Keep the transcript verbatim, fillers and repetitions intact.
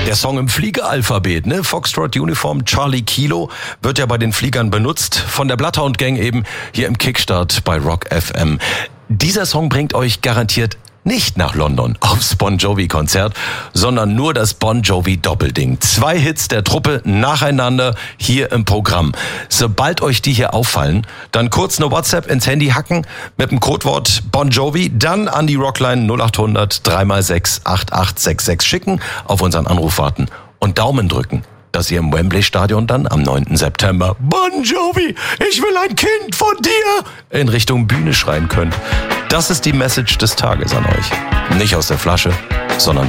Der Song im Fliegeralphabet, ne? Foxtrot Uniform Charlie Kilo wird ja bei den Fliegern benutzt. Von der Bloodhound Gang eben hier im Kickstart bei Rock F M. Dieser Song bringt euch garantiert nicht nach London aufs Bon Jovi Konzert, sondern nur das Bon Jovi Doppelding. Zwei Hits der Truppe nacheinander hier im Programm. Sobald euch die hier auffallen, dann kurz eine WhatsApp ins Handy hacken mit dem Codewort Bon Jovi, dann an die Rockline null acht hundert drei mal sechs acht acht sechs sechs schicken, auf unseren Anruf warten und Daumen drücken, dass ihr im Wembley-Stadion dann am neunten September Bon Jovi, ich will ein Kind von dir in Richtung Bühne schreien könnt. Das ist die Message des Tages an euch. Nicht aus der Flasche, sondern